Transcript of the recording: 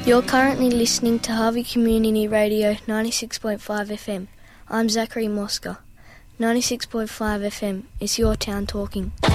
You're currently listening to Harvey Community Radio 96.5 FM. I'm Zachary Mosca. 96.5 FM is your town talking.